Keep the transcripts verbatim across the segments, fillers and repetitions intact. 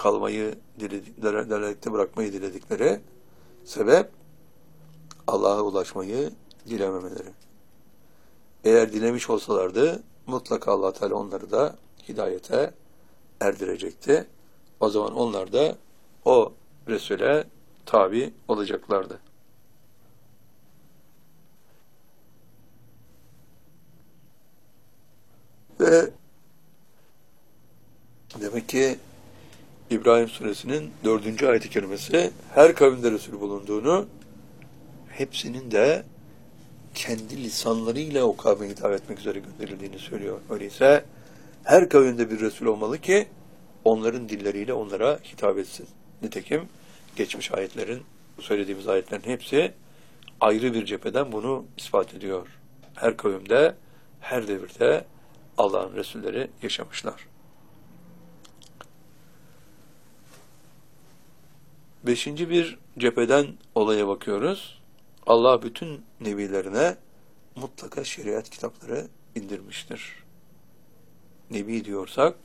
kalmayı diledikleri, delalikte bırakmayı diledikleri sebep Allah'a ulaşmayı dilememeleri. Eğer dilemiş olsalardı mutlaka Allah Teala onları da hidayete erdirecekti. O zaman onlar da o Resul'e tabi olacaklardı. Ve demek ki İbrahim Suresinin dördüncü ayet-i kerimesi her kavimde Resul bulunduğunu, hepsinin de kendi lisanlarıyla o kavme hitap etmek üzere gönderildiğini söylüyor. Öyleyse her kavimde bir Resul olmalı ki onların dilleriyle onlara hitap etsin. Nitekim geçmiş ayetlerin, söylediğimiz ayetlerin hepsi ayrı bir cepheden bunu ispat ediyor. Her kavimde, her devirde Allah'ın Resulleri yaşamışlar. Beşinci bir cepheden olaya bakıyoruz. Allah bütün nebilerine mutlaka şeriat kitapları indirmiştir. Nebi diyorsak,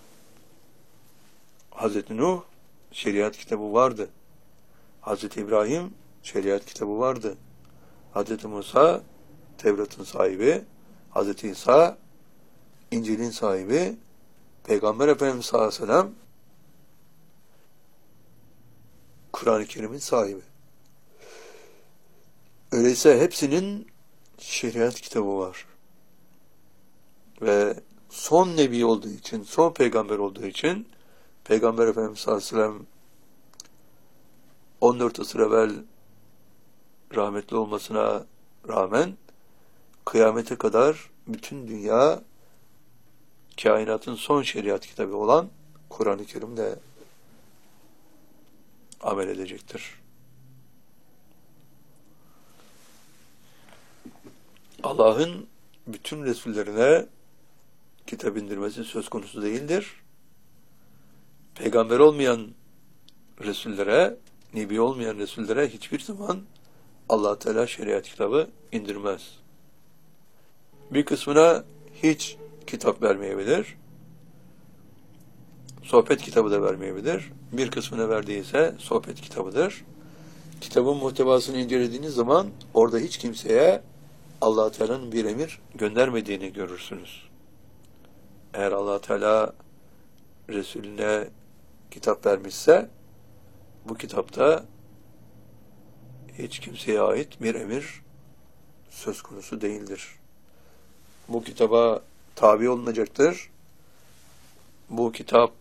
Hazreti Nuh şeriat kitabı vardı. Hazreti İbrahim şeriat kitabı vardı. Hazreti Musa Tevrat'ın sahibi, Hazreti İsa İncil'in sahibi, Peygamber Efendimiz sallallahu aleyhi ve sellem Kur'an-ı Kerim'in sahibi. Öyleyse hepsinin şeriat kitabı var. Ve son nebi olduğu için, son peygamber olduğu için Peygamber Efendimiz sallallahu aleyhi ve sellem on dört asır evvel rahmetli olmasına rağmen kıyamete kadar bütün dünya kainatın son şeriat kitabı olan Kur'an-ı Kerim'le amel edecektir. Allah'ın bütün Resullerine kitap indirmesi söz konusu değildir. Peygamber olmayan Resullere, Nebi olmayan Resullere hiçbir zaman Allah Teala şeriat kitabı indirmez. Bir kısmına hiç kitap vermeyebilir. Sohbet kitabı da vermeyebilir. Bir kısmına verdiyse sohbet kitabıdır. Kitabın muhtevasını incelediğiniz zaman orada hiç kimseye Allah Teala'nın bir emir göndermediğini görürsünüz. Eğer Allah Teala Resulüne kitap vermişse bu kitapta hiç kimseye ait bir emir söz konusu değildir. Bu kitaba tabi olunacaktır. Bu kitap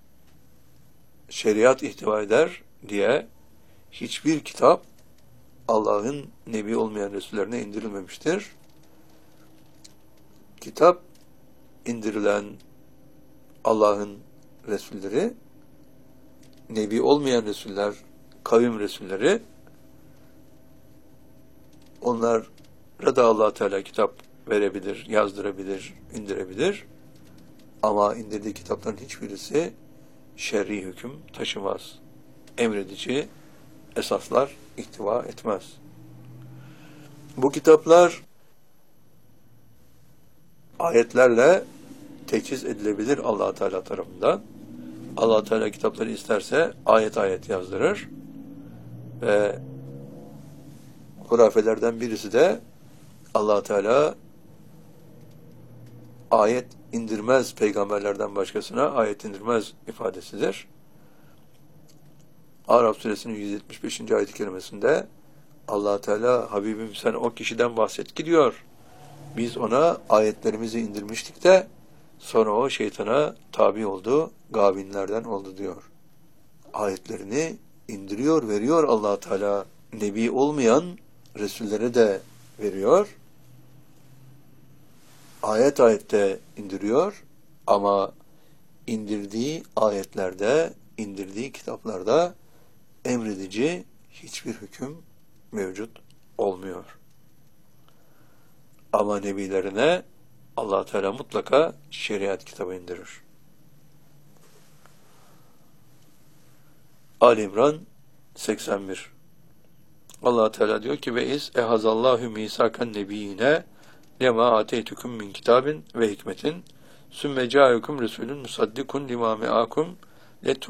şeriat ihtiva eder diye hiçbir kitap Allah'ın nebi olmayan Resullerine indirilmemiştir. Kitap indirilen Allah'ın Resulleri, nebi olmayan Resuller, kavim Resulleri, onlara da Allah Teala kitap verebilir, yazdırabilir, indirebilir. Ama indirdiği kitapların hiçbirisi şer'i hüküm taşımaz. Emredici esaslar ihtiva etmez. Bu kitaplar ayetlerle teçhiz edilebilir Allah Teala tarafından. Allah Teala kitapları isterse ayet ayet yazdırır ve hurafelerden birisi de Allah Teala ayet indirmez, peygamberlerden başkasına ayet indirmez ifadesidir. Araf suresinin yüz yetmiş beşinci ayet-i kerimesinde Allah Teala Habibim sen o kişiden bahset ki diyor. Biz ona ayetlerimizi indirmiştik de sonra o şeytana tabi oldu, gavinlerden oldu diyor. Ayetlerini indiriyor, veriyor Allah Teala. Nebi olmayan Resullere de veriyor. Ayet ayette indiriyor ama indirdiği ayetlerde, indirdiği kitaplarda emredici hiçbir hüküm mevcut olmuyor. Ama nebilerine Allah Teala mutlaka şeriat kitabı indirir. Ali İmran seksen bir. Allah Teala diyor ki ve iz ehazallahu misakan nebiyine lema ateytukum min kitabin ve hikmetin sümme ca'akum resulün musaddikun lima me'akum